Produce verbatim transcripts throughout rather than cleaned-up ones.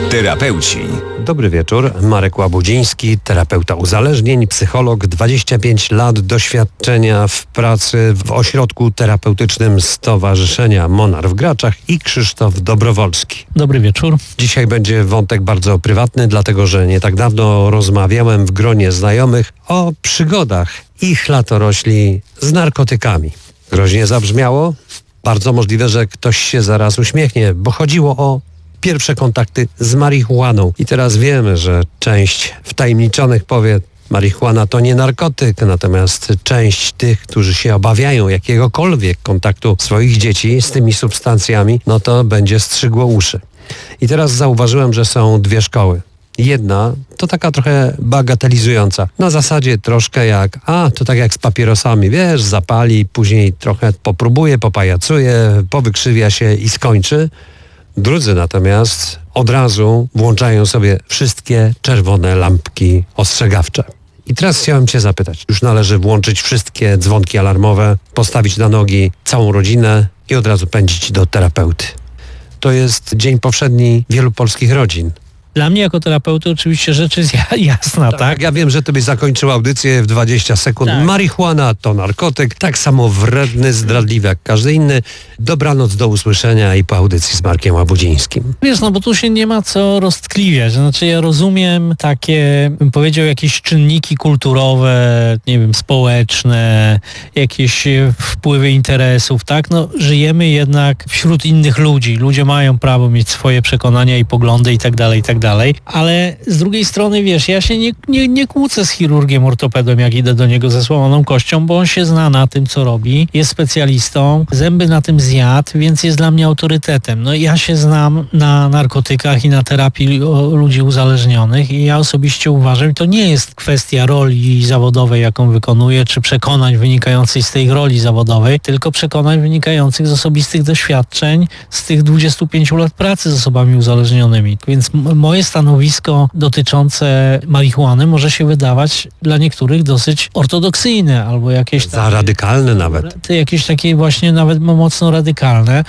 Terapeuci. Dobry wieczór, Marek Łabudziński, terapeuta uzależnień, psycholog, dwadzieścia pięć lat doświadczenia w pracy w ośrodku terapeutycznym Stowarzyszenia Monar w Graczach i Krzysztof Dobrowolski. Dobry wieczór. Dzisiaj będzie wątek bardzo prywatny, dlatego że nie tak dawno rozmawiałem w gronie znajomych o przygodach ich latorośli z narkotykami. Groźnie zabrzmiało? Bardzo możliwe, że ktoś się zaraz uśmiechnie, bo chodziło o pierwsze kontakty z marihuaną. I teraz wiemy, że część wtajemniczonych powie, marihuana to nie narkotyk, natomiast część tych, którzy się obawiają jakiegokolwiek kontaktu swoich dzieci z tymi substancjami, no to będzie strzygło uszy. I teraz zauważyłem, że są dwie szkoły. Jedna to taka trochę bagatelizująca. Na zasadzie troszkę jak, a to tak jak z papierosami, wiesz, zapali, później trochę popróbuje, popajacuje, powykrzywia się i skończy. Drudzy natomiast od razu włączają sobie wszystkie czerwone lampki ostrzegawcze. I teraz chciałem Cię zapytać, już należy włączyć wszystkie dzwonki alarmowe, postawić na nogi całą rodzinę i od razu pędzić do terapeuty. To jest dzień powszedni wielu polskich rodzin. Dla mnie jako terapeuty oczywiście rzecz jest jasna, tak? tak? Ja wiem, że Ty byś zakończył audycję w dwadzieścia sekund. Tak. Marihuana to narkotyk, tak samo wredny, zdradliwy jak każdy inny. Dobranoc, do usłyszenia i po audycji z Markiem Łabudzińskim. Wiesz, no bo tu się nie ma co roztkliwiać. Znaczy ja rozumiem takie, bym powiedział, jakieś czynniki kulturowe, nie wiem, społeczne, jakieś wpływy interesów, tak? No żyjemy jednak wśród innych ludzi. Ludzie mają prawo mieć swoje przekonania i poglądy i tak dalej, i tak dalej. Ale z drugiej strony, wiesz, ja się nie, nie, nie kłócę z chirurgiem, ortopedą, jak idę do niego ze złamaną kością, bo on się zna na tym, co robi, jest specjalistą, zęby na tym zjadł, więc jest dla mnie autorytetem. No ja się znam na narkotykach i na terapii ludzi uzależnionych i ja osobiście uważam, i to nie jest kwestia roli zawodowej, jaką wykonuję, czy przekonań wynikających z tej roli zawodowej, tylko przekonań wynikających z osobistych doświadczeń z tych dwudziestu pięciu lat pracy z osobami uzależnionymi. Więc moje stanowisko dotyczące marihuany może się wydawać dla niektórych dosyć ortodoksyjne albo jakieś Za takie, radykalne nawet. Jakieś takie właśnie nawet mocno radykalne.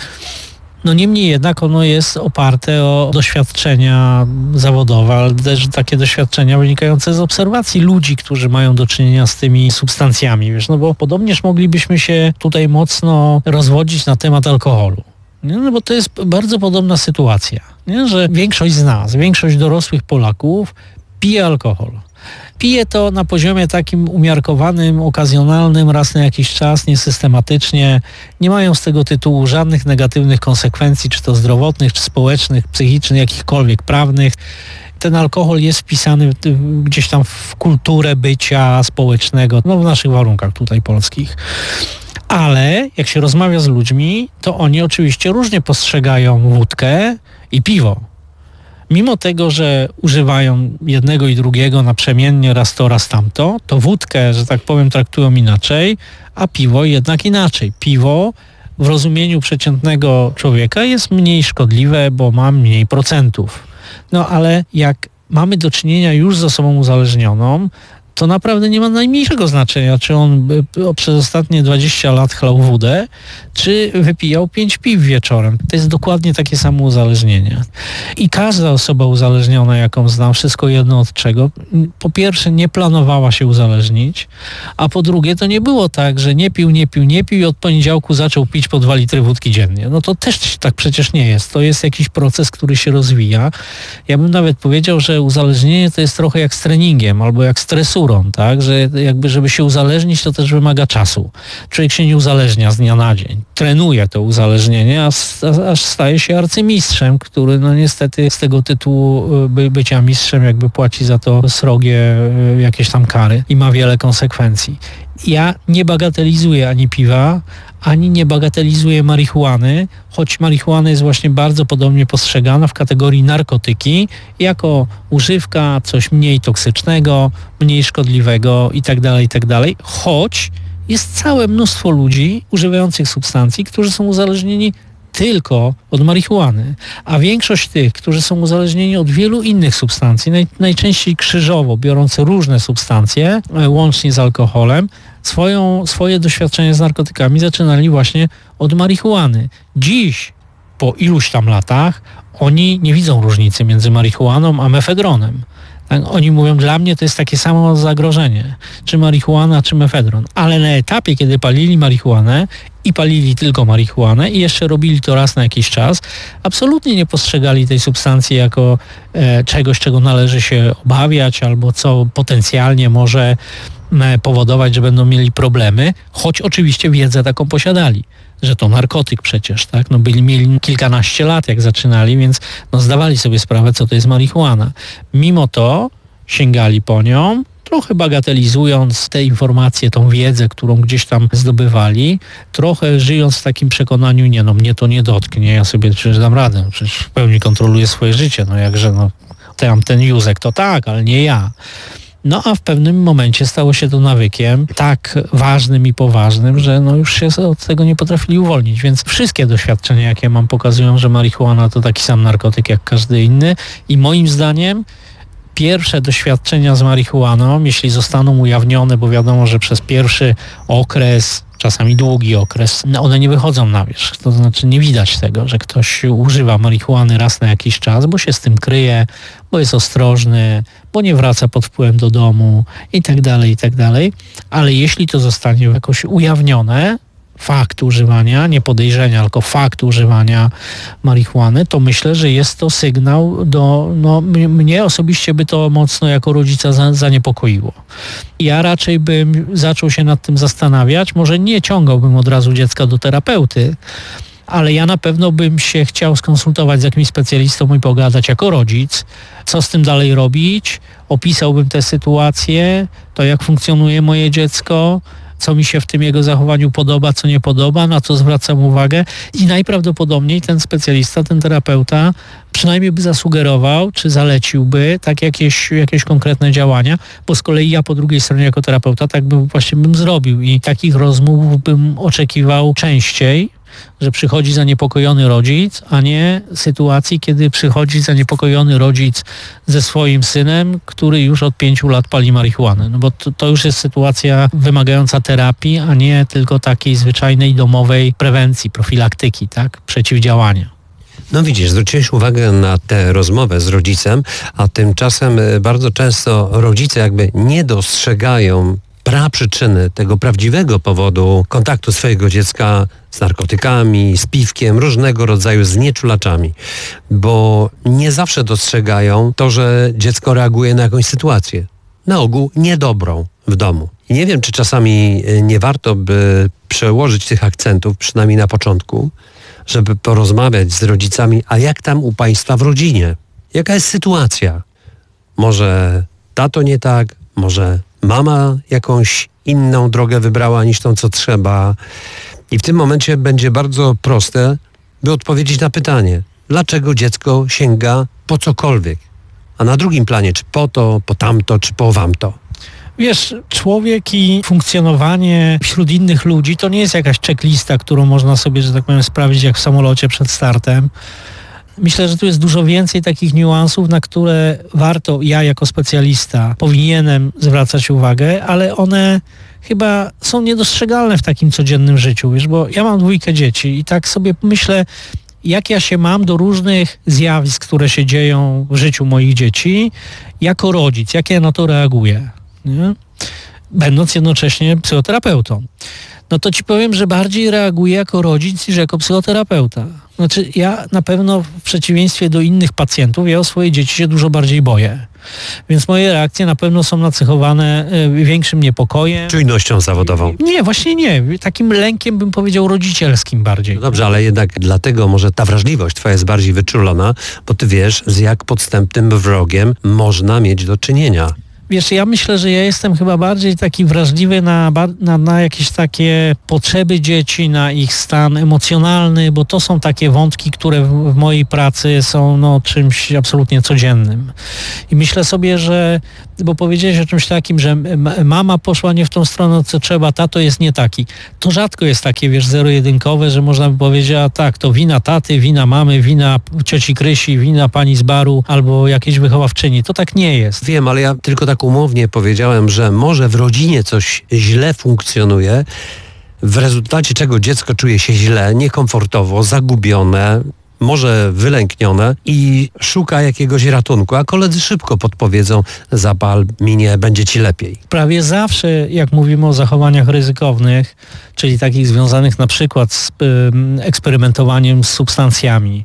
No niemniej jednak ono jest oparte o doświadczenia zawodowe, ale też takie doświadczenia wynikające z obserwacji ludzi, którzy mają do czynienia z tymi substancjami. Wiesz, no bo podobnież moglibyśmy się tutaj mocno rozwodzić na temat alkoholu. Nie? No bo to jest bardzo podobna sytuacja, nie? Że większość z nas, większość dorosłych Polaków pije alkohol. Pije to na poziomie takim umiarkowanym, okazjonalnym, raz na jakiś czas, niesystematycznie. Nie mają z tego tytułu żadnych negatywnych konsekwencji, czy to zdrowotnych, czy społecznych, psychicznych, jakichkolwiek prawnych. Ten alkohol jest wpisany gdzieś tam w kulturę bycia społecznego, no w naszych warunkach tutaj polskich. Ale jak się rozmawia z ludźmi, to oni oczywiście różnie postrzegają wódkę i piwo. Mimo tego, że używają jednego i drugiego naprzemiennie, raz to, raz tamto, to wódkę, że tak powiem, traktują inaczej, a piwo jednak inaczej. Piwo w rozumieniu przeciętnego człowieka jest mniej szkodliwe, bo ma mniej procentów. No ale jak mamy do czynienia już z osobą uzależnioną, to naprawdę nie ma najmniejszego znaczenia, czy on przez ostatnie dwadzieścia lat chlał wódę, czy wypijał pięć piw wieczorem. To jest dokładnie takie samo uzależnienie. I każda osoba uzależniona, jaką znam, wszystko jedno od czego, po pierwsze nie planowała się uzależnić, a po drugie to nie było tak, że nie pił, nie pił, nie pił i od poniedziałku zaczął pić po dwa litry wódki dziennie. No to też tak przecież nie jest. To jest jakiś proces, który się rozwija. Ja bym nawet powiedział, że uzależnienie to jest trochę jak z treningiem albo jak z tresurą. Tak, że jakby żeby się uzależnić, to też wymaga czasu. Człowiek się nie uzależnia z dnia na dzień. Trenuje to uzależnienie, aż staje się arcymistrzem, który no niestety z tego tytułu by, bycia mistrzem jakby płaci za to srogie jakieś tam kary i ma wiele konsekwencji. Ja nie bagatelizuję ani piwa, ani nie bagatelizuję marihuany, choć marihuana jest właśnie bardzo podobnie postrzegana w kategorii narkotyki, jako używka, coś mniej toksycznego, mniej szkodliwego itd., itd., choć jest całe mnóstwo ludzi używających substancji, którzy są uzależnieni tylko od marihuany, a większość tych, którzy są uzależnieni od wielu innych substancji, naj, najczęściej krzyżowo, biorąc różne substancje, łącznie z alkoholem, swoją, swoje doświadczenie z narkotykami zaczynali właśnie od marihuany. Dziś po iluś tam latach oni nie widzą różnicy między marihuaną a mefedronem. Tak? Oni mówią, dla mnie to jest takie samo zagrożenie, czy marihuana, czy mefedron. Ale na etapie, kiedy palili marihuanę i palili tylko marihuanę i jeszcze robili to raz na jakiś czas, absolutnie nie postrzegali tej substancji jako e, czegoś, czego należy się obawiać albo co potencjalnie może e, powodować, że będą mieli problemy, choć oczywiście wiedzę taką posiadali, że to narkotyk przecież, tak? No byli, mieli kilkanaście lat, jak zaczynali, więc no zdawali sobie sprawę, co to jest marihuana. Mimo to sięgali po nią, trochę bagatelizując te informacje, tą wiedzę, którą gdzieś tam zdobywali, trochę żyjąc w takim przekonaniu, nie no, mnie to nie dotknie, ja sobie przecież dam radę, przecież w pełni kontroluję swoje życie, no jakże no, tam ten Józek to tak, ale nie ja. No a w pewnym momencie stało się to nawykiem tak ważnym i poważnym, że no już się od tego nie potrafili uwolnić. Więc wszystkie doświadczenia, jakie mam, pokazują, że marihuana to taki sam narkotyk jak każdy inny i moim zdaniem pierwsze doświadczenia z marihuaną, jeśli zostaną ujawnione, bo wiadomo, że przez pierwszy okres, czasami długi okres, one nie wychodzą na wierzch. To znaczy nie widać tego, że ktoś używa marihuany raz na jakiś czas, bo się z tym kryje, bo jest ostrożny, bo nie wraca pod wpływem do domu i tak dalej, i tak dalej. Ale jeśli to zostanie jakoś ujawnione, fakt używania, nie podejrzenia, tylko fakt używania marihuany, to myślę, że jest to sygnał do, no mnie osobiście by to mocno jako rodzica za, zaniepokoiło. Ja raczej bym zaczął się nad tym zastanawiać, może nie ciągałbym od razu dziecka do terapeuty, ale ja na pewno bym się chciał skonsultować z jakimś specjalistą i pogadać jako rodzic, co z tym dalej robić, opisałbym tę sytuację, to jak funkcjonuje moje dziecko, co mi się w tym jego zachowaniu podoba, co nie podoba, na co zwracam uwagę i najprawdopodobniej ten specjalista, ten terapeuta przynajmniej by zasugerował, czy zaleciłby tak jakieś, jakieś konkretne działania, bo z kolei ja po drugiej stronie jako terapeuta tak bym właśnie bym zrobił i takich rozmów bym oczekiwał częściej, że przychodzi zaniepokojony rodzic, a nie sytuacji, kiedy przychodzi zaniepokojony rodzic ze swoim synem, który już od pięciu lat pali marihuanę. No bo to, to już jest sytuacja wymagająca terapii, a nie tylko takiej zwyczajnej domowej prewencji, profilaktyki, tak, przeciwdziałania. No widzisz, zwróciłeś uwagę na tę rozmowę z rodzicem, a tymczasem bardzo często rodzice jakby nie dostrzegają praprzyczyny tego prawdziwego powodu kontaktu swojego dziecka z narkotykami, z piwkiem, różnego rodzaju znieczulaczami, bo nie zawsze dostrzegają to, że dziecko reaguje na jakąś sytuację, na ogół niedobrą w domu. I nie wiem, czy czasami nie warto by przełożyć tych akcentów, przynajmniej na początku, żeby porozmawiać z rodzicami, a jak tam u państwa w rodzinie? Jaka jest sytuacja? Może tato nie tak, może mama jakąś inną drogę wybrała niż tą, co trzeba. I w tym momencie będzie bardzo proste, by odpowiedzieć na pytanie, dlaczego dziecko sięga po cokolwiek. A na drugim planie, czy po to, po tamto, czy po wamto. Wiesz, człowiek i funkcjonowanie wśród innych ludzi to nie jest jakaś checklista, którą można sobie, że tak powiem, sprawdzić jak w samolocie przed startem. Myślę, że tu jest dużo więcej takich niuansów, na które warto, ja jako specjalista powinienem zwracać uwagę, ale one chyba są niedostrzegalne w takim codziennym życiu, wiesz, bo ja mam dwójkę dzieci i tak sobie myślę, jak ja się mam do różnych zjawisk, które się dzieją w życiu moich dzieci, jako rodzic, jak ja na to reaguję, nie? Będąc jednocześnie psychoterapeutą. No to ci powiem, że bardziej reaguję jako rodzic niż jako psychoterapeuta. Znaczy ja na pewno w przeciwieństwie do innych pacjentów, ja o swoje dzieci się dużo bardziej boję. Więc moje reakcje na pewno są nacechowane y, większym niepokojem. Czujnością zawodową. Nie, właśnie nie. Takim lękiem bym powiedział rodzicielskim bardziej. No dobrze, ale jednak dlatego może ta wrażliwość twoja jest bardziej wyczulona, bo ty wiesz, z jak podstępnym wrogiem można mieć do czynienia. Wiesz, ja myślę, że ja jestem chyba bardziej taki wrażliwy na, na, na jakieś takie potrzeby dzieci, na ich stan emocjonalny, bo to są takie wątki, które w, w mojej pracy są no, czymś absolutnie codziennym. I myślę sobie, że, bo powiedziałeś o czymś takim, że mama poszła nie w tą stronę, co trzeba, tato jest nie taki. To rzadko jest takie, wiesz, zero-jedynkowe, że można by powiedzieć, a tak, to wina taty, wina mamy, wina cioci Krysi, wina pani z baru albo jakiejś wychowawczyni. To tak nie jest. Wiem, ale ja tylko tak umownie powiedziałem, że może w rodzinie coś źle funkcjonuje, w rezultacie czego dziecko czuje się źle, niekomfortowo, zagubione, może wylęknione i szuka jakiegoś ratunku, a koledzy szybko podpowiedzą: zapal, minie, będzie ci lepiej. Prawie zawsze, jak mówimy o zachowaniach ryzykownych, czyli takich związanych na przykład z y, eksperymentowaniem z substancjami,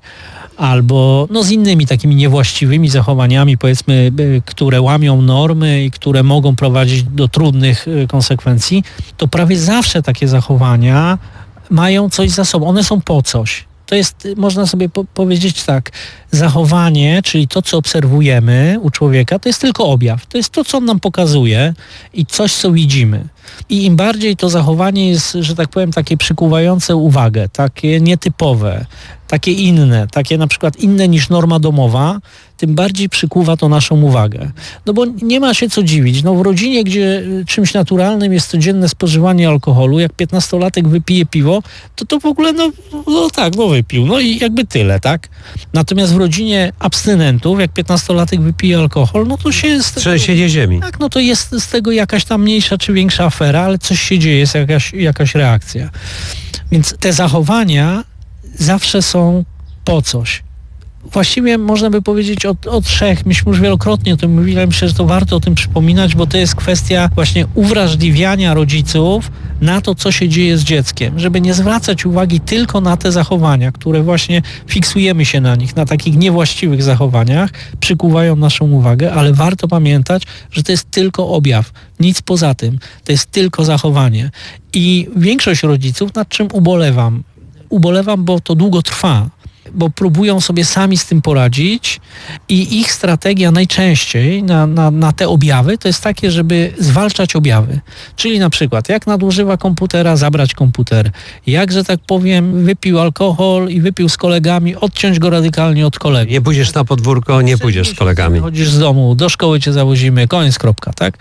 albo no, z innymi takimi niewłaściwymi zachowaniami, powiedzmy, y, które łamią normy i które mogą prowadzić do trudnych y, konsekwencji, to prawie zawsze takie zachowania mają coś za sobą. One są po coś. To jest, można sobie po- powiedzieć tak, zachowanie, czyli to, co obserwujemy u człowieka, to jest tylko objaw. To jest to, co on nam pokazuje i coś, co widzimy. I im bardziej to zachowanie jest, że tak powiem, takie przykuwające uwagę, takie nietypowe, takie inne, takie na przykład inne niż norma domowa, tym bardziej przykuwa to naszą uwagę. No bo nie ma się co dziwić. No w rodzinie, gdzie czymś naturalnym jest codzienne spożywanie alkoholu, jak piętnastolatek wypije piwo, to to w ogóle, no, no tak, no wypił, no i jakby tyle, tak? Natomiast w rodzinie abstynentów, jak piętnastolatek wypije alkohol, no to się... Z tego, Trzęsienie ziemi. tak, no to jest z tego jakaś tam mniejsza czy większa afera, ale coś się dzieje, jest jakaś, jakaś reakcja. Więc te zachowania zawsze są po coś. Właściwie można by powiedzieć o, o trzech. Myśmy już wielokrotnie o tym mówili, myślę, że to warto o tym przypominać, bo to jest kwestia właśnie uwrażliwiania rodziców na to, co się dzieje z dzieckiem, żeby nie zwracać uwagi tylko na te zachowania, które właśnie fiksujemy się na nich, na takich niewłaściwych zachowaniach, przykuwają naszą uwagę, ale warto pamiętać, że to jest tylko objaw, nic poza tym, to jest tylko zachowanie. I większość rodziców, nad czym ubolewam, ubolewam, bo to długo trwa, bo próbują sobie sami z tym poradzić i ich strategia najczęściej na, na, na te objawy to jest takie, żeby zwalczać objawy. Czyli na przykład jak nadużywa komputera, zabrać komputer. Jak, że tak powiem, wypił alkohol i wypił z kolegami, odciąć go radykalnie od kolegów. Nie pójdziesz na podwórko, nie pójdziesz z kolegami. Chodzisz z domu, do szkoły cię zawozimy, koniec, kropka, tak?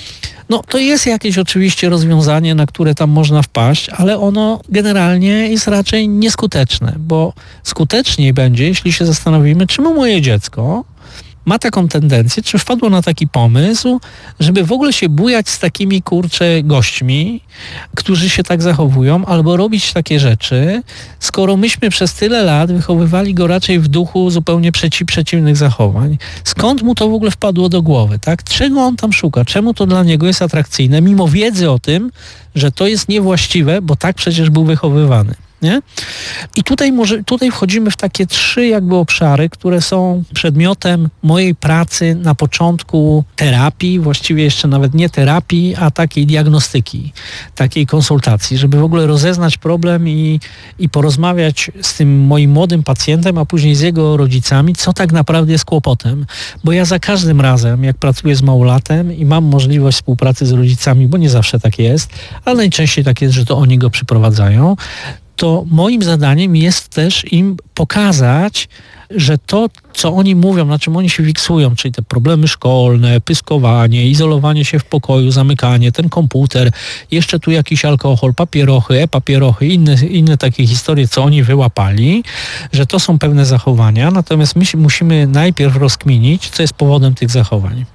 No to jest jakieś oczywiście rozwiązanie, na które tam można wpaść, ale ono generalnie jest raczej nieskuteczne, bo skuteczniej będzie, jeśli się zastanowimy, czemu moje dziecko ma taką tendencję, czy wpadło na taki pomysł, żeby w ogóle się bujać z takimi, kurcze, gośćmi, którzy się tak zachowują, albo robić takie rzeczy, skoro myśmy przez tyle lat wychowywali go raczej w duchu zupełnie przeci- przeciwnych zachowań. Skąd mu to w ogóle wpadło do głowy, tak? Czego on tam szuka? Czemu to dla niego jest atrakcyjne, mimo wiedzy o tym, że to jest niewłaściwe, bo tak przecież był wychowywany. Nie? I tutaj, może, tutaj wchodzimy w takie trzy jakby obszary, które są przedmiotem mojej pracy na początku terapii, właściwie jeszcze nawet nie terapii, a takiej diagnostyki, takiej konsultacji, żeby w ogóle rozeznać problem i, i porozmawiać z tym moim młodym pacjentem, a później z jego rodzicami, co tak naprawdę jest kłopotem. Bo ja za każdym razem, jak pracuję z małolatem i mam możliwość współpracy z rodzicami, bo nie zawsze tak jest, ale najczęściej tak jest, że to oni go przyprowadzają, to moim zadaniem jest też im pokazać, że to, co oni mówią, na czym oni się fiksują, czyli te problemy szkolne, pyskowanie, izolowanie się w pokoju, zamykanie, ten komputer, jeszcze tu jakiś alkohol, papierochy, e-papierochy, inne, inne takie historie, co oni wyłapali, że to są pewne zachowania, natomiast my musimy najpierw rozkminić, co jest powodem tych zachowań.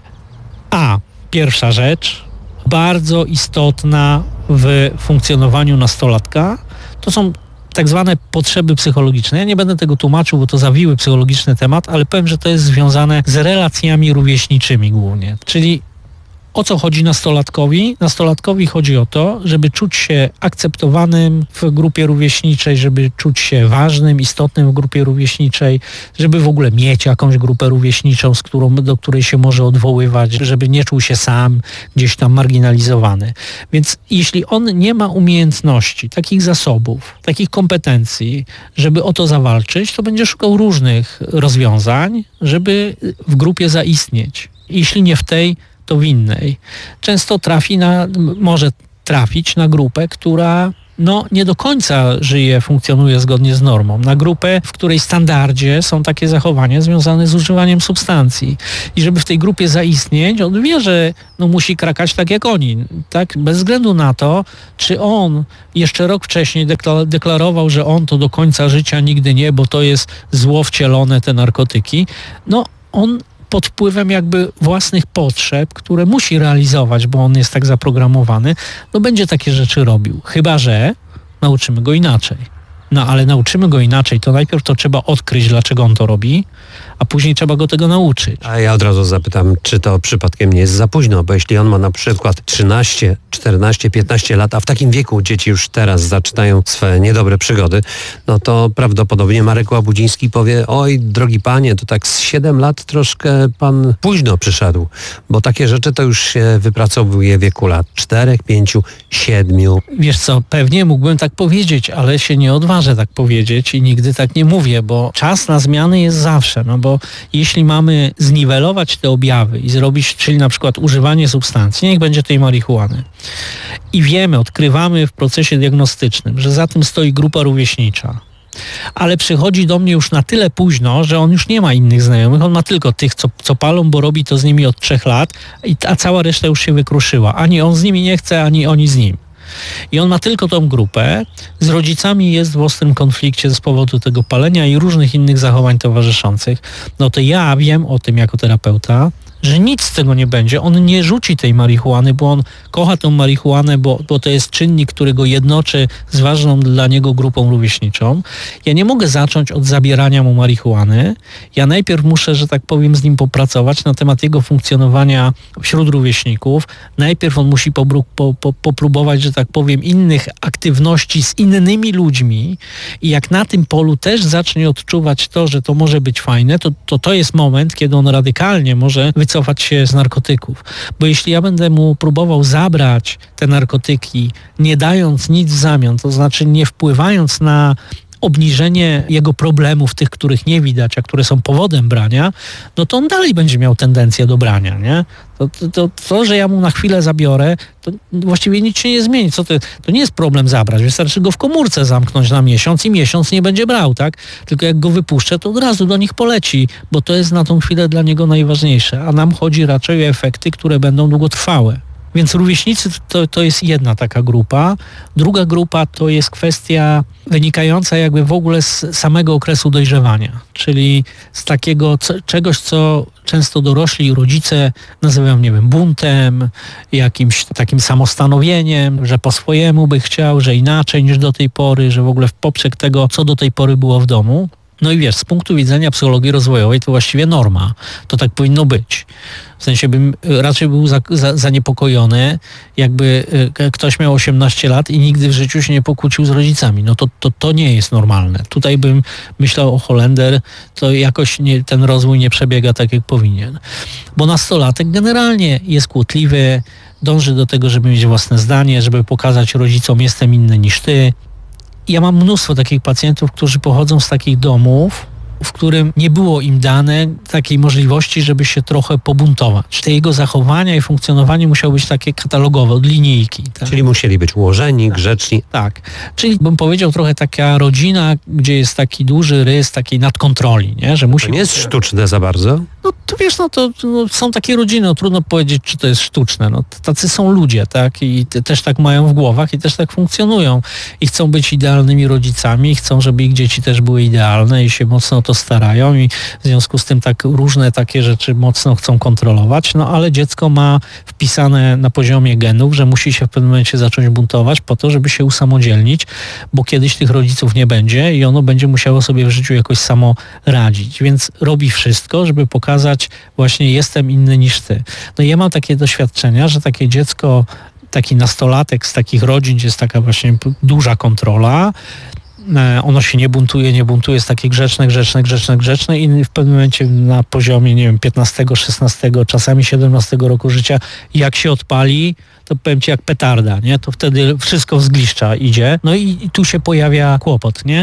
A, pierwsza rzecz, bardzo istotna w funkcjonowaniu nastolatka, to są tak zwane potrzeby psychologiczne. Ja nie będę tego tłumaczył, bo to zawiły psychologiczny temat, ale powiem, że to jest związane z relacjami rówieśniczymi głównie. Czyli o co chodzi nastolatkowi? Nastolatkowi chodzi o to, żeby czuć się akceptowanym w grupie rówieśniczej, żeby czuć się ważnym, istotnym w grupie rówieśniczej, żeby w ogóle mieć jakąś grupę rówieśniczą, z którą, do której się może odwoływać, żeby nie czuł się sam gdzieś tam marginalizowany. Więc jeśli on nie ma umiejętności, takich zasobów, takich kompetencji, żeby o to zawalczyć, to będzie szukał różnych rozwiązań, żeby w grupie zaistnieć. Jeśli nie w tej, to w innej. Często trafi na, może trafić na grupę, która no, nie do końca żyje, funkcjonuje zgodnie z normą. Na grupę, w której standardzie są takie zachowania związane z używaniem substancji. I żeby w tej grupie zaistnieć, on wie, że no, musi krakać tak jak oni. Tak? Bez względu na to, czy on jeszcze rok wcześniej deklarował, że on to do końca życia nigdy nie, bo to jest zło wcielone, te narkotyki. No, on pod wpływem jakby własnych potrzeb, które musi realizować, bo on jest tak zaprogramowany, no będzie takie rzeczy robił. Chyba że nauczymy go inaczej. No ale nauczymy go inaczej, to najpierw to trzeba odkryć, dlaczego on to robi, a później trzeba go tego nauczyć. A ja od razu zapytam, czy to przypadkiem nie jest za późno, bo jeśli on ma na przykład trzynaście, czternaście, piętnaście lat, a w takim wieku dzieci już teraz zaczynają swoje niedobre przygody, no to prawdopodobnie Marek Łabudziński powie: oj, drogi panie, to tak z siedem lat troszkę pan późno przyszedł, bo takie rzeczy to już się wypracowuje w wieku lat czterech, pięciu, siedmiu. Wiesz co, pewnie mógłbym tak powiedzieć, ale się nie odważę tak powiedzieć i nigdy tak nie mówię, bo czas na zmiany jest zawsze, no bo jeśli mamy zniwelować te objawy i zrobić, czyli na przykład używanie substancji, niech będzie tej marihuany, i wiemy, odkrywamy w procesie diagnostycznym, że za tym stoi grupa rówieśnicza, ale przychodzi do mnie już na tyle późno, że on już nie ma innych znajomych, on ma tylko tych, co, co palą, bo robi to z nimi od trzech lat, a cała reszta już się wykruszyła. Ani on z nimi nie chce, ani oni z nim. I on ma tylko tą grupę, z rodzicami jest w ostrym konflikcie z powodu tego palenia i różnych innych zachowań towarzyszących. No to ja wiem o tym jako terapeuta, że nic z tego nie będzie. On nie rzuci tej marihuany, bo on kocha tą marihuanę, bo, bo to jest czynnik, który go jednoczy z ważną dla niego grupą rówieśniczą. Ja nie mogę zacząć od zabierania mu marihuany. Ja najpierw muszę, że tak powiem, z nim popracować na temat jego funkcjonowania wśród rówieśników. Najpierw on musi pobró- po, po, popróbować, że tak powiem, innych aktywności z innymi ludźmi i jak na tym polu też zacznie odczuwać to, że to może być fajne, to to, to jest moment, kiedy on radykalnie może wycofać się z narkotyków. Bo jeśli ja będę mu próbował zabrać te narkotyki, nie dając nic w zamian, to znaczy nie wpływając na obniżenie jego problemów, tych, których nie widać, a które są powodem brania, no to on dalej będzie miał tendencję do brania, nie? To, to, to, to że ja mu na chwilę zabiorę, to właściwie nic się nie zmieni. Co to, to nie jest problem zabrać, wystarczy go w komórce zamknąć na miesiąc i miesiąc nie będzie brał, tak? Tylko jak go wypuszczę, to od razu do nich poleci, bo to jest na tą chwilę dla niego najważniejsze, a nam chodzi raczej o efekty, które będą długotrwałe. Więc rówieśnicy to, to jest jedna taka grupa. Druga grupa to jest kwestia wynikająca jakby w ogóle z samego okresu dojrzewania, czyli z takiego co, czegoś, co często dorośli rodzice nazywają, nie wiem, buntem, jakimś takim samostanowieniem, że po swojemu by chciał, że inaczej niż do tej pory, że w ogóle w poprzek tego, co do tej pory było w domu. No i wiesz, z punktu widzenia psychologii rozwojowej to właściwie norma. To tak powinno być. W sensie bym raczej był za, za, zaniepokojony, jakby y, ktoś miał osiemnaście lat i nigdy w życiu się nie pokłócił z rodzicami. No to, to, to nie jest normalne. Tutaj bym myślał o Holender, to jakoś nie, ten rozwój nie przebiega tak, jak powinien. Bo nastolatek generalnie jest kłótliwy, dąży do tego, żeby mieć własne zdanie, żeby pokazać rodzicom, jestem inny niż ty. Ja mam mnóstwo takich pacjentów, którzy pochodzą z takich domów, w którym nie było im dane takiej możliwości, żeby się trochę pobuntować. Te jego zachowania i funkcjonowanie musiało być takie katalogowe, od linijki. Tak? Czyli musieli być ułożeni, grzeczni. Tak. Czyli bym powiedział trochę taka rodzina, gdzie jest taki duży rys takiej nadkontroli, nie? Że musi To nie jest sztuczne za bardzo? No to wiesz, no to no, są takie rodziny, no, trudno powiedzieć, czy to jest sztuczne. No, tacy są ludzie, tak? I te, też tak mają w głowach i też tak funkcjonują. I chcą być idealnymi rodzicami, i chcą, żeby ich dzieci też były idealne i się mocno o to starają i w związku z tym tak różne takie rzeczy mocno chcą kontrolować, no ale dziecko ma wpisane na poziomie genów, że musi się w pewnym momencie zacząć buntować po to, żeby się usamodzielnić, bo kiedyś tych rodziców nie będzie i ono będzie musiało sobie w życiu jakoś samo radzić. Więc robi wszystko, żeby pokazać właśnie jestem inny niż ty. No i ja mam takie doświadczenia, że takie dziecko, taki nastolatek z takich rodzin, gdzie jest taka właśnie duża kontrola, ono się nie buntuje, nie buntuje, jest takie grzeczne, grzeczne, grzeczne, grzeczne i w pewnym momencie na poziomie, nie wiem, piętnastego, szesnastego, czasami siedemnastego roku życia, jak się odpali, to powiem ci jak petarda, nie? To wtedy wszystko z gliszcza idzie. No i, i tu się pojawia kłopot, nie?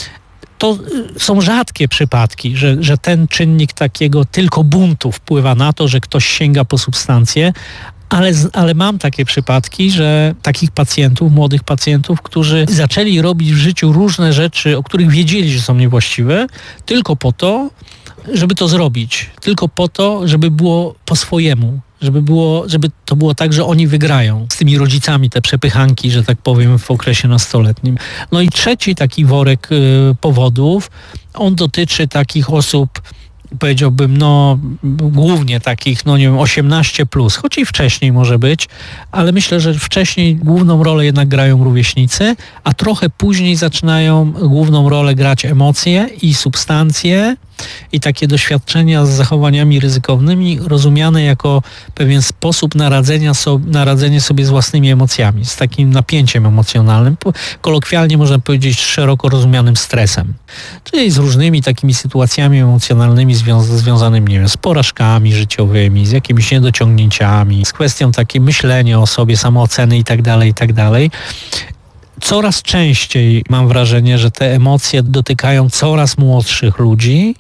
To są rzadkie przypadki, że, że ten czynnik takiego tylko buntu wpływa na to, że ktoś sięga po substancje, ale, ale mam takie przypadki, że takich pacjentów, młodych pacjentów, którzy zaczęli robić w życiu różne rzeczy, o których wiedzieli, że są niewłaściwe, tylko po to, żeby to zrobić. Tylko po to, żeby było po swojemu. Żeby, było, żeby to było tak, że oni wygrają z tymi rodzicami te przepychanki, że tak powiem, w okresie nastoletnim. No i trzeci taki worek y, powodów, on dotyczy takich osób, powiedziałbym, no głównie takich, no nie wiem, osiemnaście plus, choć i wcześniej może być, ale myślę, że wcześniej główną rolę jednak grają rówieśnicy, a trochę później zaczynają główną rolę grać emocje i substancje i takie doświadczenia z zachowaniami ryzykownymi rozumiane jako pewien sposób naradzenia so, naradzenie sobie z własnymi emocjami, z takim napięciem emocjonalnym, kolokwialnie można powiedzieć szeroko rozumianym stresem, czyli z różnymi takimi sytuacjami emocjonalnymi zwią- związanymi, nie wiem, z porażkami życiowymi, z jakimiś niedociągnięciami, z kwestią takiej myślenia o sobie, samooceny i tak dalej, i tak dalej. Coraz częściej mam wrażenie, że te emocje dotykają coraz młodszych ludzi,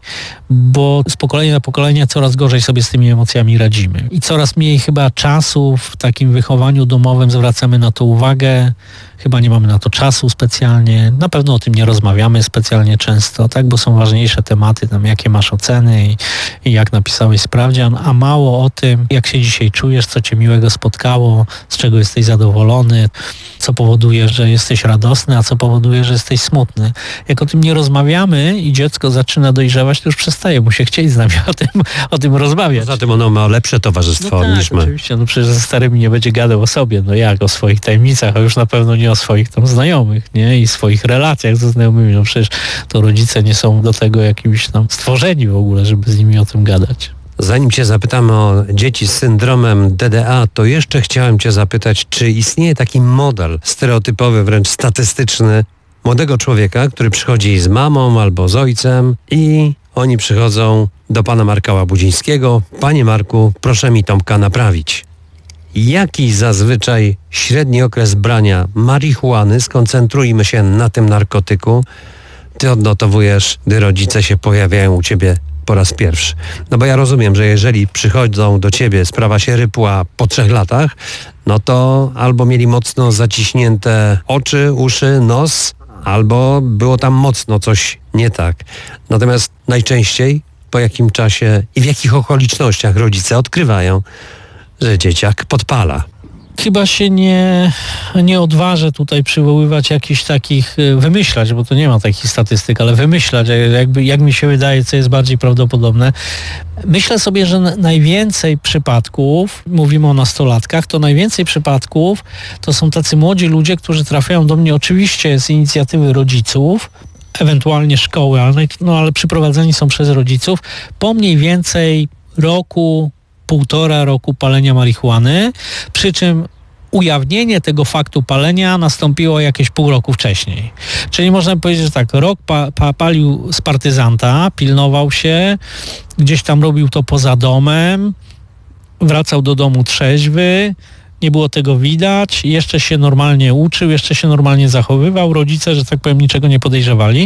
bo z pokolenia na pokolenie coraz gorzej sobie z tymi emocjami radzimy. I coraz mniej chyba czasu w takim wychowaniu domowym zwracamy na to uwagę. Chyba nie mamy na to czasu specjalnie. Na pewno o tym nie rozmawiamy specjalnie często, tak, bo są ważniejsze tematy, tam jakie masz oceny i, i jak napisałeś sprawdzian, a mało o tym, jak się dzisiaj czujesz, co cię miłego spotkało, z czego jesteś zadowolony, co powoduje, że jesteś radosny, a co powoduje, że jesteś smutny. Jak o tym nie rozmawiamy i dziecko zaczyna dojrzewać, to już przestaje mu się chcieć z nami o tym, o tym rozmawiać. Poza tym ono ma lepsze towarzystwo no tak, niż my. Oczywiście, no przecież ze starymi nie będzie gadał o sobie, no jak, o swoich tajemnicach, a już na pewno nie o swoich tam znajomych, nie? I swoich relacjach ze znajomymi. No przecież to rodzice nie są do tego jakimiś tam stworzeni w ogóle, żeby z nimi o tym gadać. Zanim cię zapytam o dzieci z syndromem D D A, to jeszcze chciałem cię zapytać, czy istnieje taki model stereotypowy, wręcz statystyczny młodego człowieka, który przychodzi z mamą albo z ojcem i oni przychodzą do pana Marka Łabudzińskiego. Panie Marku, proszę mi Tomka naprawić. Jaki zazwyczaj średni okres brania marihuany, skoncentrujmy się na tym narkotyku, ty odnotowujesz, gdy rodzice się pojawiają u ciebie po raz pierwszy? No bo ja rozumiem, że jeżeli przychodzą do ciebie, sprawa się rypła po trzech latach, no to albo mieli mocno zaciśnięte oczy, uszy, nos, albo było tam mocno coś nie tak. Natomiast najczęściej po jakim czasie i w jakich okolicznościach rodzice odkrywają, że dzieciak podpala? Chyba się nie, nie odważę tutaj przywoływać jakichś takich, wymyślać, bo to nie ma takich statystyk, ale wymyślać, jakby, jak mi się wydaje, co jest bardziej prawdopodobne. Myślę sobie, że najwięcej przypadków, mówimy o nastolatkach, to najwięcej przypadków to są tacy młodzi ludzie, którzy trafiają do mnie oczywiście z inicjatywy rodziców, ewentualnie szkoły, ale, no, ale przyprowadzeni są przez rodziców, po mniej więcej roku, półtora roku palenia marihuany, przy czym ujawnienie tego faktu palenia nastąpiło jakieś pół roku wcześniej. Czyli można powiedzieć, że tak, rok pa, pa, palił z partyzanta, pilnował się, gdzieś tam robił to poza domem, wracał do domu trzeźwy, nie było tego widać, jeszcze się normalnie uczył, jeszcze się normalnie zachowywał, rodzice, że tak powiem, niczego nie podejrzewali,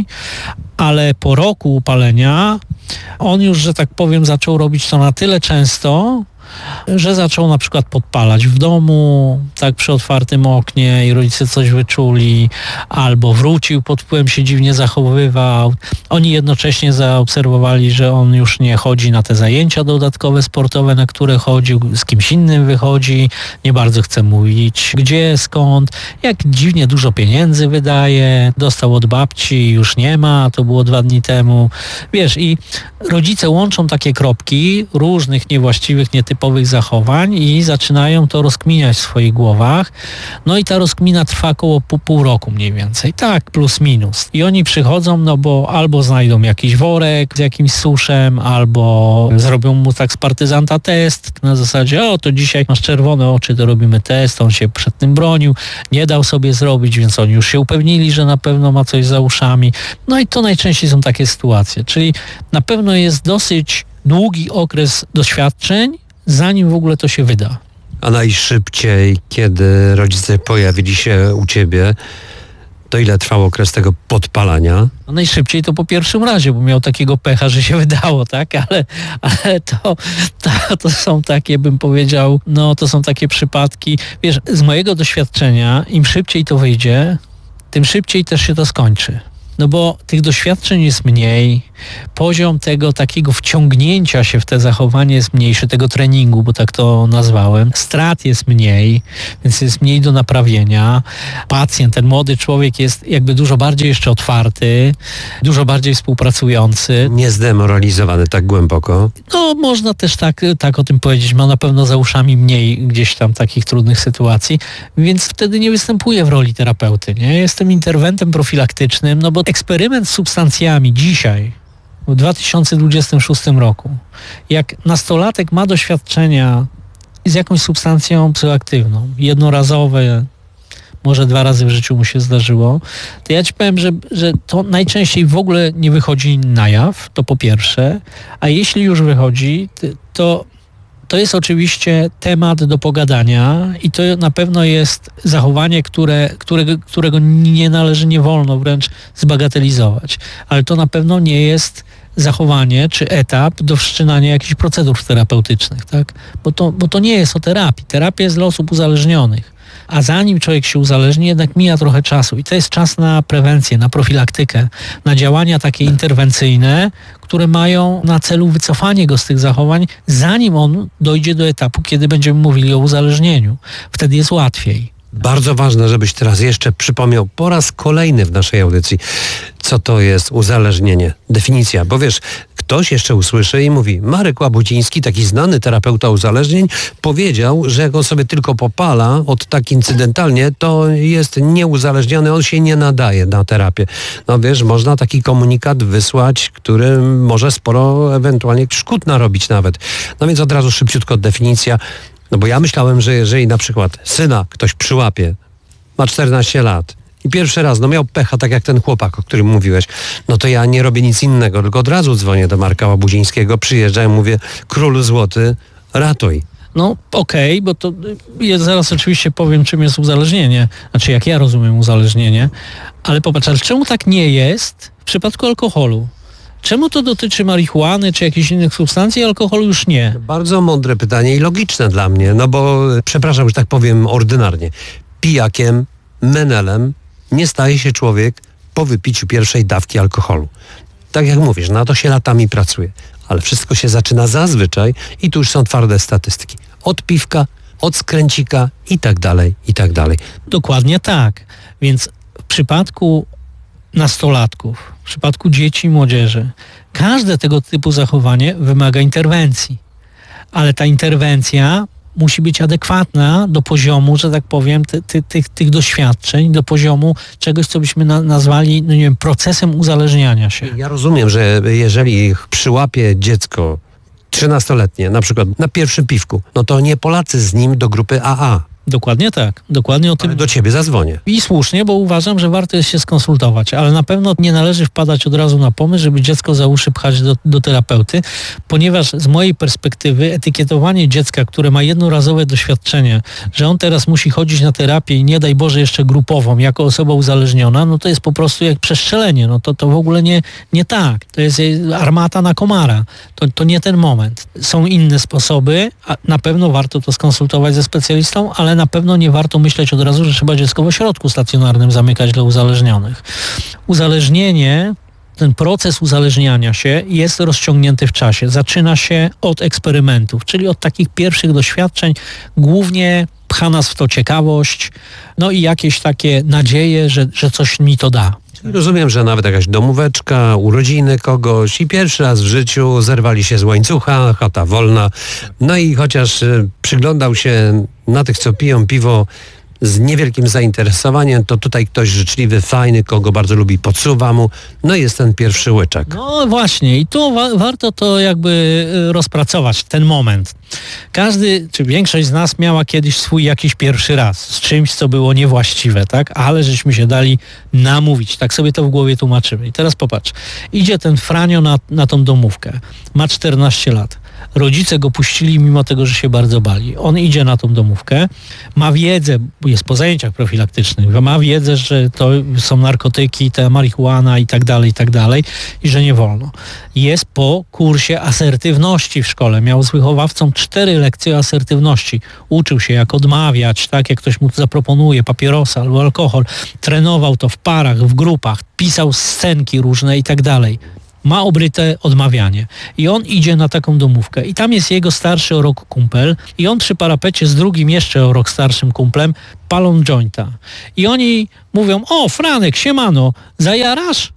ale po roku upalenia on już, że tak powiem, zaczął robić to na tyle często, że zaczął na przykład podpalać w domu, tak przy otwartym oknie i rodzice coś wyczuli, albo wrócił, pod wpływem się dziwnie zachowywał. Oni jednocześnie zaobserwowali, że on już nie chodzi na te zajęcia dodatkowe sportowe, na które chodził, z kimś innym wychodzi, nie bardzo chce mówić, gdzie, skąd, jak dziwnie dużo pieniędzy wydaje, dostał od babci, już nie ma, to było dwa dni temu. Wiesz, i rodzice łączą takie kropki różnych niewłaściwych, nietypowych zachowań i zaczynają to rozkminiać w swoich głowach. No i ta rozkmina trwa około pół, pół roku mniej więcej. Tak, plus minus. I oni przychodzą, no bo albo znajdą jakiś worek z jakimś suszem, albo zrobią mu tak z partyzanta test na zasadzie, o to dzisiaj masz czerwone oczy, to robimy test. On się przed tym bronił, nie dał sobie zrobić, więc oni już się upewnili, że na pewno ma coś za uszami. No i to najczęściej są takie sytuacje. Czyli na pewno jest dosyć długi okres doświadczeń, zanim w ogóle to się wyda. A najszybciej, kiedy rodzice pojawili się u ciebie, to ile trwał okres tego podpalania? No najszybciej to po pierwszym razie, bo miał takiego pecha, że się wydało, tak? Ale, ale to, to, to są takie, bym powiedział, no to są takie przypadki. Wiesz, z mojego doświadczenia, im szybciej to wyjdzie, tym szybciej też się to skończy. No bo tych doświadczeń jest mniej, poziom tego takiego wciągnięcia się w te zachowanie jest mniejszy, tego treningu, bo tak to nazwałem. Strat jest mniej, więc jest mniej do naprawienia. Pacjent, ten młody człowiek jest jakby dużo bardziej jeszcze otwarty, dużo bardziej współpracujący. Nie zdemoralizowany tak głęboko. No można też tak, tak o tym powiedzieć. Ma na pewno za uszami mniej gdzieś tam takich trudnych sytuacji, więc wtedy nie występuje w roli terapeuty. Nie? Jestem interwentem profilaktycznym, no bo eksperyment z substancjami dzisiaj, w dwa tysiące dwudziestym szóstym roku, jak nastolatek ma doświadczenia z jakąś substancją psychoaktywną, jednorazowe, może dwa razy w życiu mu się zdarzyło, to ja ci powiem, że, że to najczęściej w ogóle nie wychodzi na jaw, to po pierwsze, a jeśli już wychodzi, to to jest oczywiście temat do pogadania i to na pewno jest zachowanie, które, którego, którego nie należy, nie wolno wręcz zbagatelizować. Ale to na pewno nie jest zachowanie czy etap do wszczynania jakichś procedur terapeutycznych, tak? Bo to, bo to nie jest o terapii. Terapia jest dla osób uzależnionych. A zanim człowiek się uzależni, jednak mija trochę czasu. I to jest czas na prewencję, na profilaktykę, na działania takie interwencyjne, które mają na celu wycofanie go z tych zachowań, zanim on dojdzie do etapu, kiedy będziemy mówili o uzależnieniu. Wtedy jest łatwiej. Bardzo ważne, żebyś teraz jeszcze przypomniał po raz kolejny w naszej audycji, co to jest uzależnienie. Definicja, bo wiesz, ktoś jeszcze usłyszy i mówi, Marek Łabuciński, taki znany terapeuta uzależnień, powiedział, że jak on sobie tylko popala od tak incydentalnie, to jest nieuzależniony, on się nie nadaje na terapię. No wiesz, można taki komunikat wysłać, który może sporo ewentualnie szkód narobić nawet. No więc od razu szybciutko definicja. No bo ja myślałem, że jeżeli na przykład syna ktoś przyłapie, ma czternaście lat i pierwszy raz, no miał pecha, tak jak ten chłopak, o którym mówiłeś, no to ja nie robię nic innego, tylko od razu dzwonię do Marka Łabudzińskiego, przyjeżdżam i mówię, królu złoty, ratuj. No okej, okay, bo to ja zaraz oczywiście powiem, czym jest uzależnienie, znaczy jak ja rozumiem uzależnienie, ale popatrz, ale czemu tak nie jest w przypadku alkoholu? Czemu to dotyczy marihuany czy jakichś innych substancji, a alkoholu już nie? Bardzo mądre pytanie i logiczne dla mnie, no bo, przepraszam, że tak powiem ordynarnie, pijakiem, menelem nie staje się człowiek po wypiciu pierwszej dawki alkoholu. Tak jak mówisz, na to się latami pracuje, ale wszystko się zaczyna zazwyczaj i tu już są twarde statystyki. Od piwka, od skręcika i tak dalej, i tak dalej. Dokładnie tak. Więc w przypadku nastolatków, w przypadku dzieci i młodzieży, każde tego typu zachowanie wymaga interwencji. Ale ta interwencja musi być adekwatna do poziomu, że tak powiem, ty, ty, tych, tych doświadczeń, do poziomu czegoś, co byśmy na, nazwali, no nie wiem, procesem uzależniania się. Ja rozumiem, że jeżeli przyłapie dziecko trzynastoletnie, na przykład na pierwszym piwku, no to nie Polacy z nim do grupy A A. Dokładnie tak. Dokładnie o tym. Ale do ciebie zadzwonię. I słusznie, bo uważam, że warto jest się skonsultować, ale na pewno nie należy wpadać od razu na pomysł, żeby dziecko za uszy pchać do, do terapeuty, ponieważ z mojej perspektywy etykietowanie dziecka, które ma jednorazowe doświadczenie, że on teraz musi chodzić na terapię i nie daj Boże jeszcze grupową, jako osoba uzależniona, no to jest po prostu jak przestrzelenie. No to, to w ogóle nie, nie tak. To jest armata na komara. To, to nie ten moment. Są inne sposoby, a na pewno warto to skonsultować ze specjalistą, ale na pewno nie warto myśleć od razu, że trzeba dziecko w ośrodku stacjonarnym zamykać dla uzależnionych. Uzależnienie, ten proces uzależniania się jest rozciągnięty w czasie. Zaczyna się od eksperymentów, czyli od takich pierwszych doświadczeń. Głównie pcha nas w to ciekawość, no i jakieś takie nadzieje, że, że coś mi to da. Rozumiem, że nawet jakaś domóweczka, urodziny kogoś i pierwszy raz w życiu zerwali się z łańcucha, chata wolna. No i chociaż y, przyglądał się na tych, co piją piwo z niewielkim zainteresowaniem, to tutaj ktoś życzliwy, fajny, kogo bardzo lubi, podsuwa mu. No i jest ten pierwszy łyczek. No właśnie i tu wa- warto to jakby y, rozpracować, ten moment. Każdy, czy większość z nas miała kiedyś swój jakiś pierwszy raz z czymś, co było niewłaściwe, tak? Ale żeśmy się dali namówić, tak sobie to w głowie tłumaczymy. I teraz popatrz, idzie ten Franio na, na tą domówkę, ma czternaście lat. Rodzice go puścili mimo tego, że się bardzo bali. On idzie na tą domówkę, ma wiedzę, bo jest po zajęciach profilaktycznych, ma wiedzę, że to są narkotyki, ta marihuana i tak dalej, i tak dalej, i że nie wolno. Jest po kursie asertywności w szkole. Miał z wychowawcą cztery lekcje o asertywności. Uczył się, jak odmawiać, tak, jak ktoś mu zaproponuje, papierosa albo alkohol. Trenował to w parach, w grupach, pisał scenki różne i tak dalej. Ma obryte odmawianie. I on idzie na taką domówkę. I tam jest jego starszy o rok kumpel. I on przy parapecie z drugim jeszcze o rok starszym kumplem palą jointa. I oni mówią: o, Franek, siemano, zajarasz?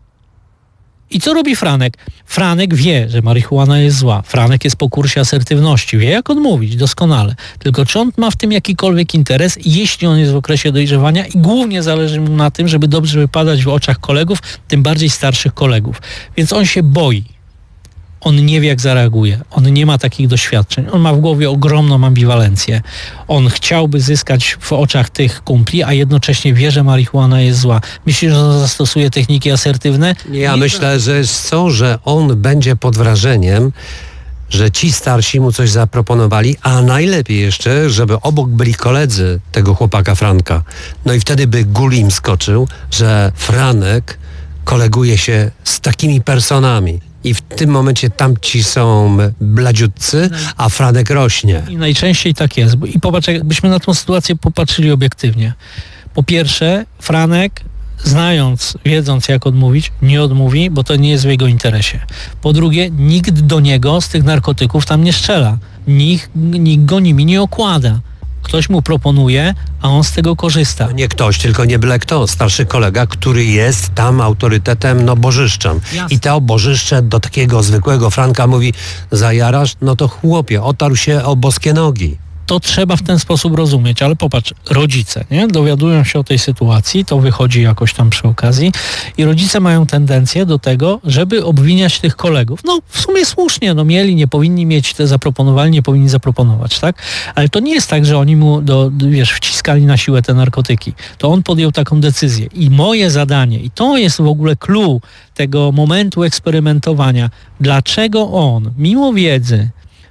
I co robi Franek? Franek wie, że marihuana jest zła. Franek jest po kursie asertywności. Wie, jak odmówić doskonale. Tylko czy on ma w tym jakikolwiek interes, jeśli on jest w okresie dojrzewania, i głównie zależy mu na tym, żeby dobrze wypadać w oczach kolegów, tym bardziej starszych kolegów. Więc on się boi. On nie wie, jak zareaguje. On nie ma takich doświadczeń. On ma w głowie ogromną ambiwalencję. On chciałby zyskać w oczach tych kumpli, a jednocześnie wie, że marihuana jest zła. Myślisz, że on zastosuje techniki asertywne? Ja nie, myślę, że jest co, że on będzie pod wrażeniem, że ci starsi mu coś zaproponowali, a najlepiej jeszcze, żeby obok byli koledzy tego chłopaka Franka. No i wtedy by gul im skoczył, że Franek koleguje się z takimi personami. I w tym momencie tamci są bladziutcy, a Franek rośnie. I najczęściej tak jest. I popatrz, jakbyśmy na tą sytuację popatrzyli obiektywnie. Po pierwsze, Franek, znając, wiedząc, jak odmówić, nie odmówi, bo to nie jest w jego interesie. Po drugie, nikt do niego z tych narkotyków tam nie strzela. Nikt, nikt go nimi nie okłada. Ktoś mu proponuje, a on z tego korzysta. Nie ktoś, tylko nie byle kto. Starszy kolega, który jest tam autorytetem, no bożyszczem. Jasne. I to bożyszcze do takiego zwykłego Franka mówi: zajarasz? No to chłopie, otarł się o boskie nogi. To trzeba w ten sposób rozumieć, ale popatrz, rodzice, nie? Dowiadują się o tej sytuacji, to wychodzi jakoś tam przy okazji i rodzice mają tendencję do tego, żeby obwiniać tych kolegów. No w sumie słusznie, no mieli, nie powinni mieć, te zaproponowali, nie powinni zaproponować, tak? Ale to nie jest tak, że oni mu, do, wiesz, wciskali na siłę te narkotyki. To on podjął taką decyzję i moje zadanie, i to jest w ogóle clue tego momentu eksperymentowania, dlaczego on, mimo wiedzy,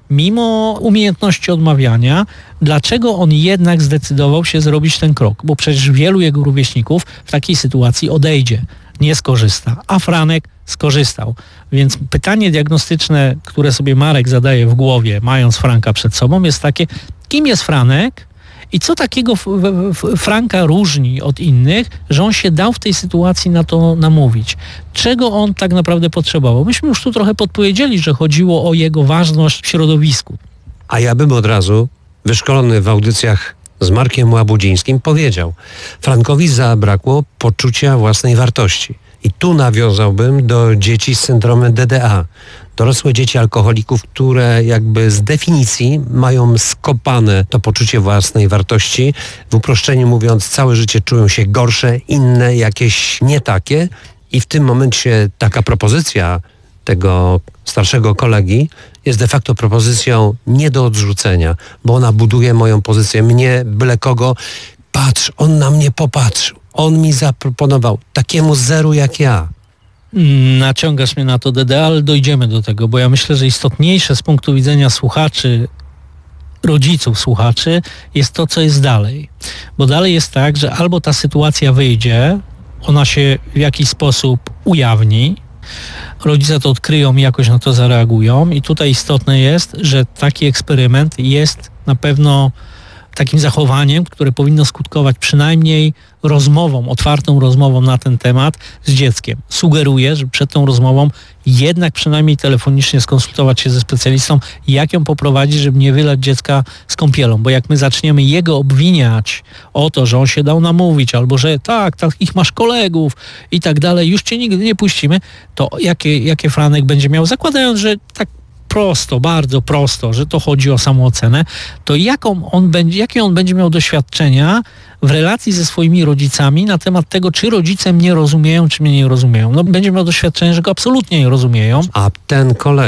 mimo umiejętności odmawiania, dlaczego on jednak zdecydował się zrobić ten krok? Bo przecież wielu jego rówieśników w takiej sytuacji odejdzie, nie skorzysta, a Franek skorzystał. Więc pytanie diagnostyczne, które sobie Marek zadaje w głowie, mając Franka przed sobą, jest takie: kim jest Franek i co takiego f- f- Franka różni od innych, że on się dał w tej sytuacji na to namówić? Czego on tak naprawdę potrzebował? Myśmy już tu trochę podpowiedzieli, że chodziło o jego ważność w środowisku. A ja bym od razu, wyszkolony w audycjach z Markiem Łabudzińskim, powiedział: Frankowi zabrakło poczucia własnej wartości. I tu nawiązałbym do dzieci z syndromem D D A. Dorosłe dzieci alkoholików, które jakby z definicji mają skopane to poczucie własnej wartości. W uproszczeniu mówiąc, całe życie czują się gorsze, inne, jakieś nie takie. I w tym momencie taka propozycja tego starszego kolegi jest de facto propozycją nie do odrzucenia, bo ona buduje moją pozycję, mnie, byle kogo. Patrz, on na mnie popatrzył. On mi zaproponował takiemu zeru jak ja. Naciągasz mnie na to, D D, ale dojdziemy do tego, bo ja myślę, że istotniejsze z punktu widzenia słuchaczy, rodziców słuchaczy, jest to, co jest dalej. Bo dalej jest tak, że albo ta sytuacja wyjdzie, ona się w jakiś sposób ujawni, rodzice to odkryją i jakoś na to zareagują, i tutaj istotne jest, że taki eksperyment jest na pewno takim zachowaniem, które powinno skutkować przynajmniej rozmową, otwartą rozmową na ten temat z dzieckiem. Sugeruję, że przed tą rozmową jednak przynajmniej telefonicznie skonsultować się ze specjalistą, jak ją poprowadzić, żeby nie wylać dziecka z kąpielą, bo jak my zaczniemy jego obwiniać o to, że on się dał namówić, albo że tak, takich masz kolegów i tak dalej, już cię nigdy nie puścimy, to jakie, jakie Franek będzie miał, zakładając, że tak prosto, bardzo prosto, że to chodzi o samoocenę, to jaką on będzie, jakie on będzie miał doświadczenia w relacji ze swoimi rodzicami na temat tego, czy rodzice mnie rozumieją, czy mnie nie rozumieją. No będzie miał doświadczenie, że go absolutnie nie rozumieją. A ten kolega,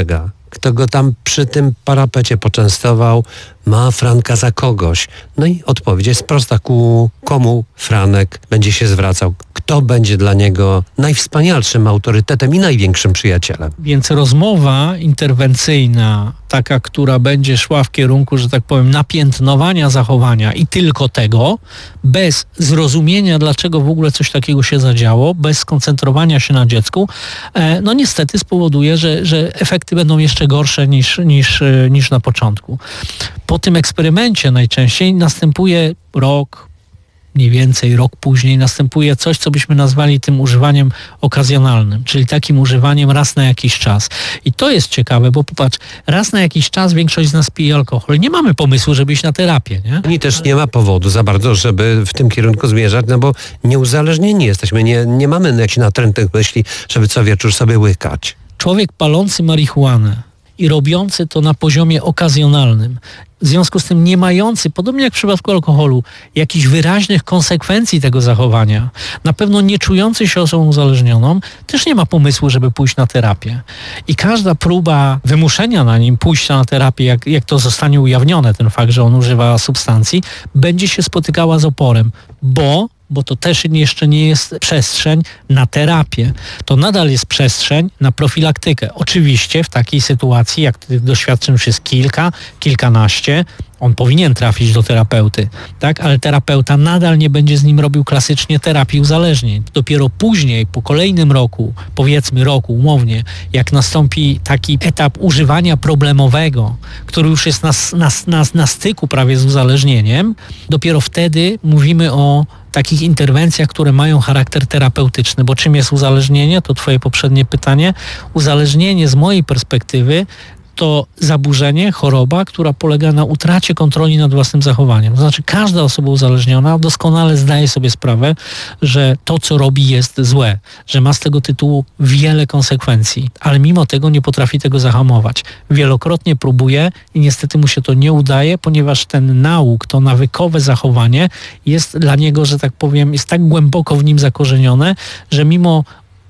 kto go tam przy tym parapecie poczęstował, ma Franka za kogoś. No i odpowiedź jest prosta, ku komu Franek będzie się zwracał, kto będzie dla niego najwspanialszym autorytetem i największym przyjacielem. Więc rozmowa interwencyjna, taka, która będzie szła w kierunku, że tak powiem, napiętnowania zachowania i tylko tego, bez zrozumienia, dlaczego w ogóle coś takiego się zadziało, bez skoncentrowania się na dziecku, no niestety spowoduje, że, że efekty będą jeszcze gorsze niż, niż, niż na początku. Po tym eksperymencie najczęściej następuje rok, mniej więcej rok później następuje coś, co byśmy nazwali tym używaniem okazjonalnym, czyli takim używaniem raz na jakiś czas. I to jest ciekawe, bo popatrz, raz na jakiś czas większość z nas pije alkohol. Nie mamy pomysłu, żeby iść na terapię, nie? I też nie ma powodu za bardzo, żeby w tym kierunku zmierzać, no bo nieuzależnieni jesteśmy, nie, nie mamy jakichś natrętnych myśli, żeby co wieczór sobie łykać. Człowiek palący marihuanę i robiący to na poziomie okazjonalnym, w związku z tym nie mający, podobnie jak w przypadku alkoholu, jakichś wyraźnych konsekwencji tego zachowania, na pewno nie czujący się osobą uzależnioną, też nie ma pomysłu, żeby pójść na terapię. I każda próba wymuszenia na nim pójścia na terapię, jak, jak to zostanie ujawnione, ten fakt, że on używa substancji, będzie się spotykała z oporem, bo bo to też jeszcze nie jest przestrzeń na terapię. To nadal jest przestrzeń na profilaktykę. Oczywiście w takiej sytuacji, jak tych doświadczeń już jest kilka, kilkanaście, on powinien trafić do terapeuty, tak? Ale terapeuta nadal nie będzie z nim robił klasycznie terapii uzależnień. Dopiero później, po kolejnym roku, powiedzmy roku, umownie, jak nastąpi taki etap używania problemowego, który już jest na, na, na, na styku prawie z uzależnieniem, dopiero wtedy mówimy o takich interwencjach, które mają charakter terapeutyczny. Bo czym jest uzależnienie? To twoje poprzednie pytanie. Uzależnienie z mojej perspektywy to zaburzenie, choroba, która polega na utracie kontroli nad własnym zachowaniem. To znaczy każda osoba uzależniona doskonale zdaje sobie sprawę, że to, co robi, jest złe, że ma z tego tytułu wiele konsekwencji, ale mimo tego nie potrafi tego zahamować. Wielokrotnie próbuje i niestety mu się to nie udaje, ponieważ ten nauk, to nawykowe zachowanie jest dla niego, że tak powiem, jest tak głęboko w nim zakorzenione, że mimo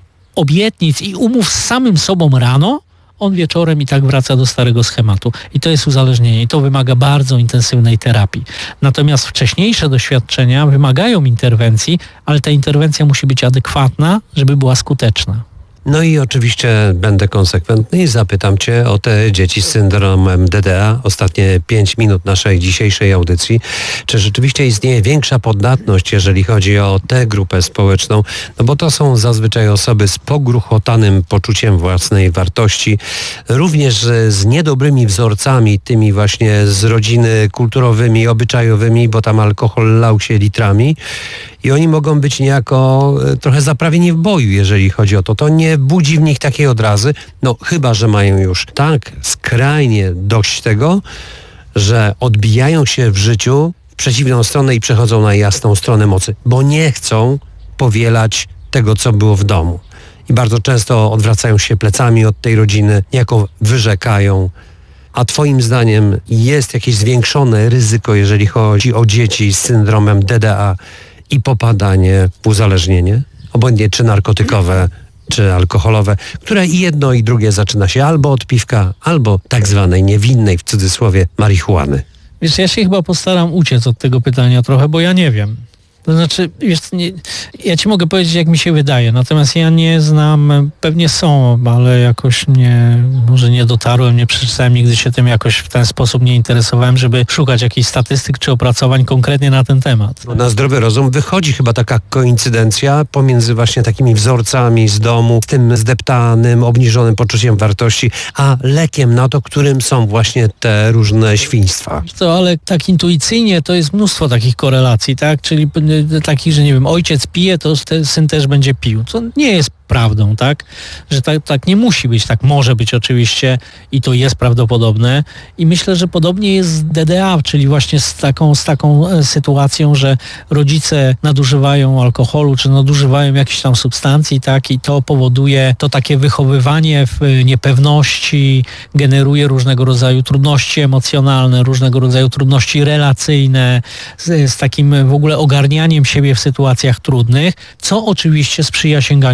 obietnic i umów z samym sobą rano, on wieczorem i tak wraca do starego schematu. I to jest uzależnienie. I to wymaga bardzo intensywnej terapii. Natomiast wcześniejsze doświadczenia wymagają interwencji, ale ta interwencja musi być adekwatna, żeby była skuteczna. No i oczywiście będę konsekwentny i zapytam Cię o te dzieci z syndromem D D A. Ostatnie pięć minut naszej dzisiejszej audycji. Czy rzeczywiście istnieje większa podatność, jeżeli chodzi o tę grupę społeczną? No bo to są zazwyczaj osoby z pogruchotanym poczuciem własnej wartości, również z niedobrymi wzorcami, tymi właśnie z rodziny kulturowymi, obyczajowymi, bo tam alkohol lał się litrami. I oni mogą być niejako trochę zaprawieni w boju, jeżeli chodzi o to. To nie budzi w nich takiej odrazy, no chyba że mają już tak skrajnie dość tego, że odbijają się w życiu w przeciwną stronę i przechodzą na jasną stronę mocy, bo nie chcą powielać tego, co było w domu. I bardzo często odwracają się plecami od tej rodziny, niejako wyrzekają. A twoim zdaniem jest jakieś zwiększone ryzyko, jeżeli chodzi o dzieci z syndromem D D A i popadanie w uzależnienie, obojętnie czy narkotykowe, czy alkoholowe, które i jedno i drugie zaczyna się albo od piwka, albo tak zwanej niewinnej, w cudzysłowie, marihuany? Wiesz, ja się chyba postaram uciec od tego pytania trochę, bo ja nie wiem. To znaczy, wiesz, nie, ja ci mogę powiedzieć, jak mi się wydaje, natomiast ja nie znam, pewnie są, ale jakoś nie, może nie dotarłem, nie przeczytałem, nigdy się tym jakoś w ten sposób nie interesowałem, żeby szukać jakichś statystyk czy opracowań konkretnie na ten temat. No, na zdrowy rozum wychodzi chyba taka koincydencja pomiędzy właśnie takimi wzorcami z domu, tym zdeptanym, obniżonym poczuciem wartości, a lekiem na to, którym są właśnie te różne świństwa. Co, ale tak intuicyjnie to jest mnóstwo takich korelacji, tak? Czyli takich, że nie wiem, ojciec pije, to ten syn też będzie pił. To nie jest prawdą, tak? Że tak, tak nie musi być, tak może być oczywiście i to jest prawdopodobne. I myślę, że podobnie jest z D D A, czyli właśnie z taką, z taką sytuacją, że rodzice nadużywają alkoholu, czy nadużywają jakichś tam substancji, tak? I to powoduje, to takie wychowywanie w niepewności, generuje różnego rodzaju trudności emocjonalne, różnego rodzaju trudności relacyjne, z, z takim w ogóle ogarnianiem siebie w sytuacjach trudnych, co oczywiście sprzyja sięganiu po substancje.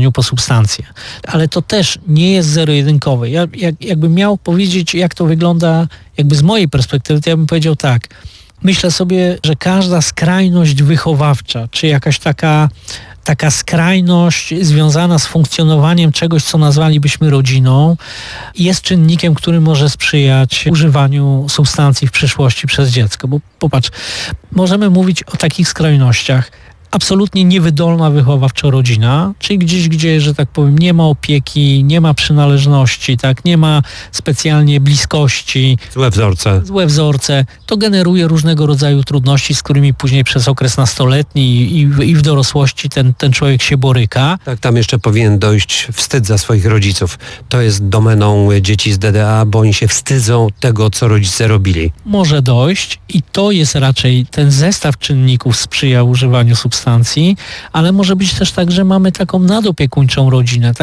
substancje. Ale to też nie jest zero-jedynkowe. Ja jak, jakbym miał powiedzieć, jak to wygląda jakby z mojej perspektywy, to ja bym powiedział tak. Myślę sobie, że każda skrajność wychowawcza, czy jakaś taka, taka skrajność związana z funkcjonowaniem czegoś, co nazwalibyśmy rodziną, jest czynnikiem, który może sprzyjać używaniu substancji w przyszłości przez dziecko. Bo popatrz, możemy mówić o takich skrajnościach. Absolutnie niewydolna wychowawczo rodzina, czyli gdzieś, gdzie, że tak powiem, nie ma opieki, nie ma przynależności, tak, nie ma specjalnie bliskości. Złe wzorce. Złe wzorce. To generuje różnego rodzaju trudności, z którymi później przez okres nastoletni i, i, i w dorosłości ten, ten człowiek się boryka. Tak, tam jeszcze powinien dojść wstyd za swoich rodziców. To jest domeną dzieci z D D A, bo oni się wstydzą tego, co rodzice robili. Może dojść i to jest raczej ten zestaw czynników sprzyja używaniu substancji, ale może być też tak, że mamy taką nadopiekuńczą rodzinę.